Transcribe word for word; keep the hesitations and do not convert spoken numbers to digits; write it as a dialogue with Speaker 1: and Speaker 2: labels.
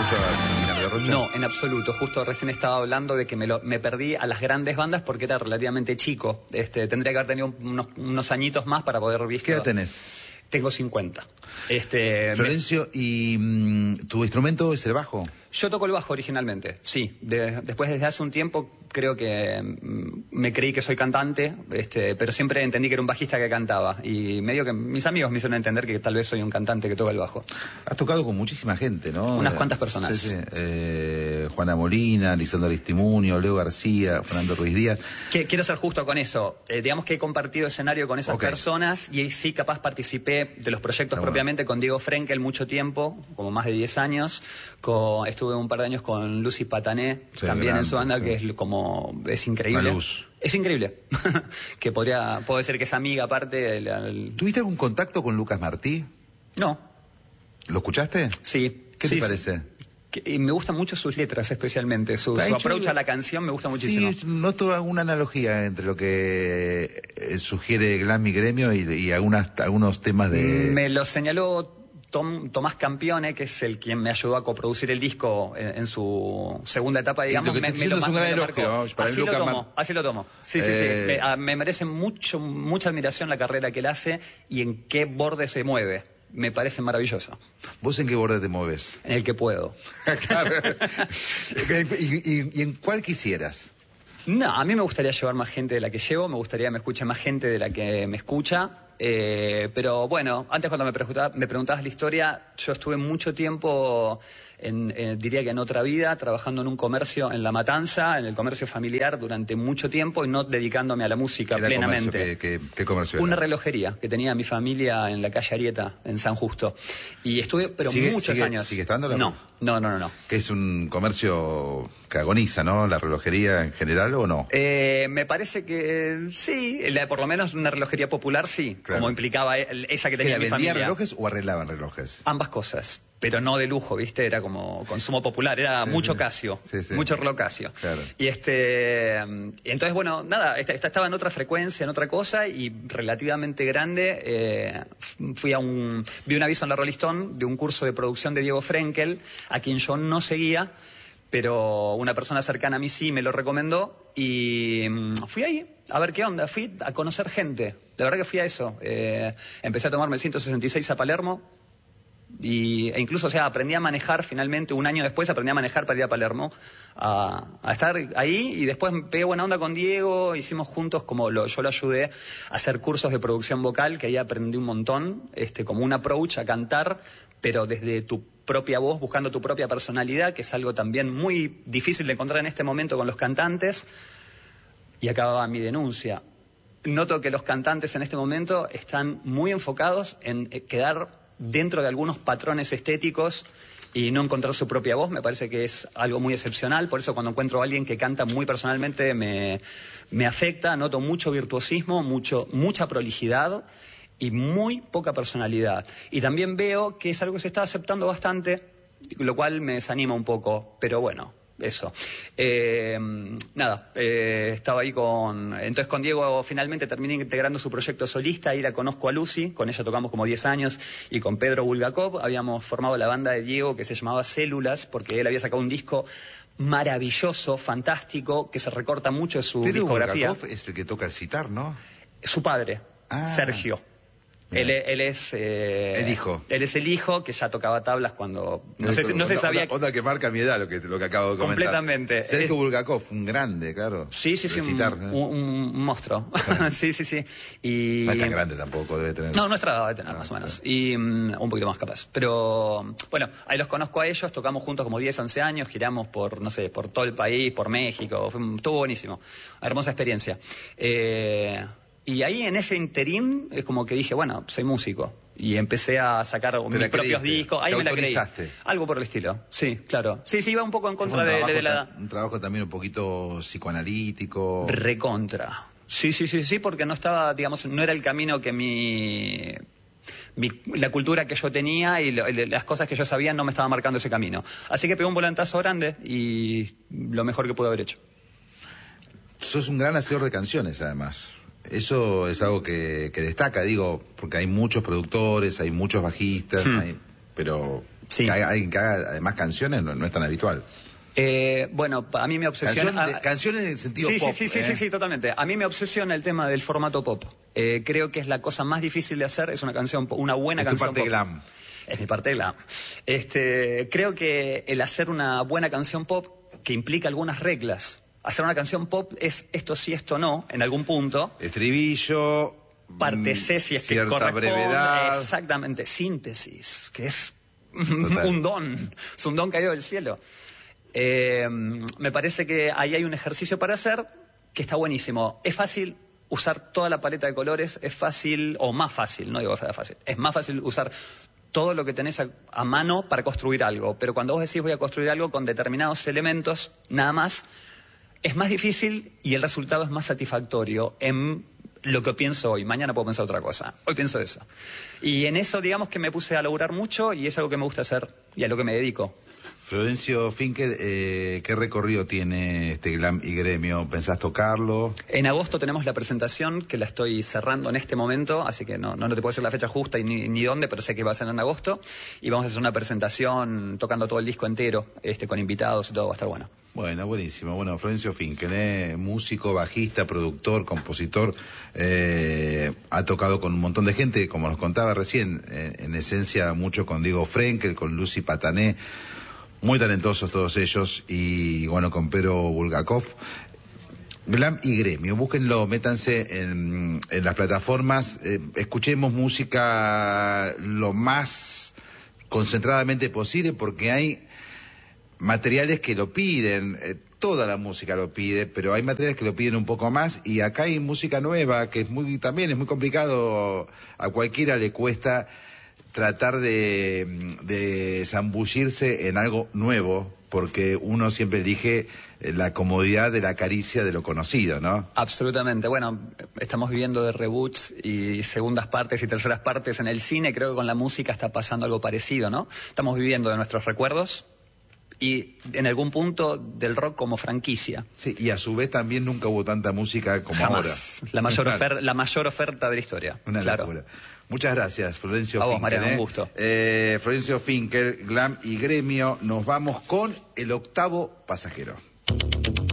Speaker 1: mucho a Cristina Pérez Rocha?
Speaker 2: No, en absoluto. Justo recién estaba hablando de que me, lo, me perdí a las grandes bandas porque era relativamente chico. Este, tendría que haber tenido unos, unos añitos más para poder visto.
Speaker 1: ¿Qué edad tenés?
Speaker 2: Tengo cincuenta. Este,
Speaker 1: Florencio, me... ¿y mm, tu instrumento es el bajo?
Speaker 2: Yo toco el bajo originalmente, sí. De, después, desde hace un tiempo, creo que mm, me creí que soy cantante, este, pero siempre entendí que era un bajista que cantaba. Y medio que mis amigos me hicieron entender que tal vez soy un cantante que toca el bajo.
Speaker 1: Has tocado con muchísima gente, ¿no?
Speaker 2: Unas cuantas personas.
Speaker 1: Sí, sí. Eh, Juana Molina, Lisandro Aristimuño, Leo García, Fernando Ruiz Díaz.
Speaker 2: Que, quiero ser justo con eso. Eh, digamos que he compartido escenario con esas okay. personas y sí capaz participé de los proyectos Está propiamente bueno. con Diego Frenkel mucho tiempo, como más de diez años. Con, estuve un par de años con Lucy Patané, sí, también grande, en su banda, sí. que es como es increíble.
Speaker 1: Una luz.
Speaker 2: Es increíble. que podría, puedo decir que es amiga aparte. El, el...
Speaker 1: ¿Tuviste algún contacto con Lucas Martí?
Speaker 2: No.
Speaker 1: ¿Lo escuchaste?
Speaker 2: Sí.
Speaker 1: ¿Qué
Speaker 2: sí,
Speaker 1: te parece?
Speaker 2: Sí. Y me gustan mucho sus letras, especialmente. Su, su approach a la canción me gusta muchísimo.
Speaker 1: Sí, noto alguna analogía entre lo que eh, sugiere Glam y Gremio y, y algunas, algunos temas de...
Speaker 2: Me lo señaló Tom, Tomás Campione, que es el quien me ayudó a coproducir el disco en, en su segunda etapa, digamos.
Speaker 1: Lo que
Speaker 2: me,
Speaker 1: me lo,
Speaker 2: es un
Speaker 1: gran
Speaker 2: me lo
Speaker 1: elogio, para
Speaker 2: así, lo tomo, así lo tomo. Sí, sí, eh... sí. Me, a, me merece mucho, mucha admiración la carrera que él hace y en qué borde se mueve. Me parece maravilloso.
Speaker 1: ¿Vos en qué borde te mueves?
Speaker 2: En el que puedo.
Speaker 1: ¿Y, y, ¿Y en cuál quisieras?
Speaker 2: No, a mí me gustaría llevar más gente de la que llevo, me gustaría que me escuche más gente de la que me escucha. Eh, pero bueno, antes cuando me, preguntaba, me preguntabas la historia, yo estuve mucho tiempo, en, eh, diría que en otra vida, trabajando en un comercio en La Matanza, en el comercio familiar durante mucho tiempo y no dedicándome a la música
Speaker 1: ¿Qué
Speaker 2: plenamente.
Speaker 1: Comercio? ¿Qué, qué, qué comercio era?
Speaker 2: Una relojería que tenía mi familia en la calle Arieta, en San Justo. Y estuve, pero
Speaker 1: ¿Sigue,
Speaker 2: muchos
Speaker 1: sigue,
Speaker 2: años.
Speaker 1: ¿Sigue estando? La...
Speaker 2: No, no, no, no, no.
Speaker 1: Que es un comercio que agoniza, ¿no? La relojería en general, ¿o no?
Speaker 2: Eh, me parece que sí, la, por lo menos una relojería popular sí, claro. Como implicaba esa que tenía mi familia.
Speaker 1: ¿Vendían relojes o arreglaban relojes?
Speaker 2: Ambas cosas, pero no de lujo, ¿viste? Era como consumo popular, era sí, mucho sí. Casio, sí, sí. mucho reloj Casio. Claro. Y este, entonces bueno, nada, esta, esta estaba en otra frecuencia, en otra cosa y relativamente grande. Eh, fui a un, vi un aviso en la Rolling Stone de un curso de producción de Diego Frenkel, a quien yo no seguía, pero una persona cercana a mí sí me lo recomendó y fui ahí a ver qué onda, fui a conocer gente, la verdad que fui a eso, eh, empecé a tomarme el ciento sesenta y seis a Palermo y, e incluso, o sea, aprendí a manejar finalmente, un año después aprendí a manejar para ir a Palermo, a, a estar ahí y después me pegué buena onda con Diego, hicimos juntos, como lo, yo lo ayudé a hacer cursos de producción vocal, que ahí aprendí un montón, este, como un approach a cantar, pero desde tu propia voz, buscando tu propia personalidad, que es algo también muy difícil de encontrar en este momento con los cantantes. Y acababa mi denuncia. Noto que los cantantes en este momento están muy enfocados en quedar dentro de algunos patrones estéticos y no encontrar su propia voz. Me parece que es algo muy excepcional, por eso cuando encuentro a alguien que canta muy personalmente me, me afecta. Noto mucho virtuosismo, mucho, mucha prolijidad y muy poca personalidad. Y también veo que es algo que se está aceptando bastante, lo cual me desanima un poco, pero bueno, eso. Eh, nada, eh, estaba ahí con... Entonces con Diego finalmente terminé integrando su proyecto solista, ahí la conozco a Lucy, con ella tocamos como diez años, y con Pedro Bulgakov habíamos formado la banda de Diego que se llamaba Células, porque él había sacado un disco maravilloso, fantástico, que se recorta mucho de su
Speaker 1: Pedro
Speaker 2: discografía.
Speaker 1: Bulgakov es el que toca el sitar, ¿no?
Speaker 2: Su padre, ah. Sergio. Él, él es eh,
Speaker 1: el hijo.
Speaker 2: Él es el hijo que ya tocaba tablas cuando no
Speaker 1: Esto,
Speaker 2: sé, no
Speaker 1: onda,
Speaker 2: se sabía.
Speaker 1: Onda, onda que marca mi edad lo que lo que acabo de comentar.
Speaker 2: Completamente.
Speaker 1: Sergio
Speaker 2: es...
Speaker 1: Bulgakov, un grande, claro.
Speaker 2: Sí, sí, sí,
Speaker 1: Recitar,
Speaker 2: un,
Speaker 1: ¿eh?
Speaker 2: un, un monstruo. sí, sí, sí. Y
Speaker 1: no es tan grande tampoco, debe tener.
Speaker 2: No, nuestra edad debe tener
Speaker 1: ah,
Speaker 2: más o menos.
Speaker 1: Claro.
Speaker 2: Y um, un poquito más capaz. Pero bueno, ahí los conozco a ellos, tocamos juntos como diez, once años, giramos por, no sé, por todo el país, por México, fue, estuvo buenísimo. Hermosa experiencia. Eh, y ahí en ese interín es como que dije, bueno, soy músico. Y empecé a sacar mis propios
Speaker 1: creíste?
Speaker 2: discos. Ahí
Speaker 1: ¿Te
Speaker 2: me la creí.
Speaker 1: autorizaste?
Speaker 2: Algo por el estilo. Sí, claro. Sí, sí, iba un poco en contra
Speaker 1: un
Speaker 2: de,
Speaker 1: trabajo,
Speaker 2: de la...
Speaker 1: Un trabajo también un poquito psicoanalítico.
Speaker 2: Recontra. Sí, sí, sí, sí, porque no estaba, digamos, no era el camino que mi... Mi, la cultura que yo tenía y lo, las cosas que yo sabía no me estaba marcando ese camino. Así que pegó un volantazo grande y lo mejor que pude haber hecho.
Speaker 1: Sos un gran hacedor de canciones, además. Eso es algo que, que destaca, digo, porque hay muchos productores, hay muchos bajistas, hmm. hay, pero
Speaker 2: Sí.
Speaker 1: Que alguien que haga además canciones no, no es tan habitual.
Speaker 2: Eh, bueno, a mí me obsesiona...
Speaker 1: Canción de, canciones en el sentido
Speaker 2: sí,
Speaker 1: pop.
Speaker 2: Sí, sí,
Speaker 1: ¿eh?
Speaker 2: sí, sí, totalmente. A mí me obsesiona el tema del formato pop. Eh, creo que es la cosa más difícil de hacer, es una canción, una buena
Speaker 1: es
Speaker 2: canción
Speaker 1: tu parte
Speaker 2: pop.
Speaker 1: glam.
Speaker 2: Es mi parte glam. Este, creo que el hacer una buena canción pop que implica algunas reglas. Hacer una canción pop es esto sí, esto no, en algún punto.
Speaker 1: Estribillo...
Speaker 2: Parte C si es que
Speaker 1: cierta
Speaker 2: corresponde.
Speaker 1: brevedad.
Speaker 2: Exactamente. Síntesis, que es un don. Es un don caído del cielo. Eh, me parece que ahí hay un ejercicio para hacer que está buenísimo. Es fácil usar toda la paleta de colores, es fácil, o más fácil, no digo que sea fácil, es más fácil usar todo lo que tenés a, a mano para construir algo. Pero cuando vos decís voy a construir algo con determinados elementos, nada más, es más difícil y el resultado es más satisfactorio en lo que pienso hoy. Mañana puedo pensar otra cosa. Hoy pienso eso. Y en eso, digamos que me puse a laburar mucho y es algo que me gusta hacer y a lo que me dedico.
Speaker 1: Florencio Finkel, eh, ¿qué recorrido tiene este Glam y Gremio? ¿Pensás tocarlo?
Speaker 2: En agosto tenemos la presentación, que la estoy cerrando en este momento, así que no, no te puedo decir la fecha justa y ni, ni dónde, pero sé que va a ser en agosto. Y vamos a hacer una presentación tocando todo el disco entero, este, con invitados y todo, va a estar bueno.
Speaker 1: Bueno, buenísimo. Bueno, Florencio Finkel, ¿eh? Músico, bajista, productor, compositor, eh, ha tocado con un montón de gente, como nos contaba recién, eh, en esencia mucho con Diego Frenkel, con Lucy Patané. Muy talentosos todos ellos, y bueno, con Pero Bulgakov. Glam y Gremio, búsquenlo, métanse en, en las plataformas, eh, escuchemos música lo más concentradamente posible, porque hay materiales que lo piden, eh, toda la música lo pide, pero hay materiales que lo piden un poco más, y acá hay música nueva, que es muy, también es muy complicado, a cualquiera le cuesta tratar de, de zambullirse en algo nuevo, porque uno siempre elige la comodidad de la caricia de lo conocido, ¿no?
Speaker 2: Absolutamente. Bueno, estamos viviendo de reboots y segundas partes y terceras partes en el cine. Creo que con la música está pasando algo parecido, ¿no? Estamos viviendo de nuestros recuerdos y en algún punto del rock como franquicia.
Speaker 1: Sí, y a su vez también nunca hubo tanta música como
Speaker 2: Jamás.
Speaker 1: ahora.
Speaker 2: La mayor, ofer la mayor oferta de la historia.
Speaker 1: Una
Speaker 2: claro.
Speaker 1: locura. Muchas gracias, Florencio
Speaker 2: a vos,
Speaker 1: Finkel.
Speaker 2: Mariano,
Speaker 1: ¿eh?
Speaker 2: un gusto.
Speaker 1: Eh, Florencio Finkel, Glam y Gremio. Nos vamos con El Octavo Pasajero.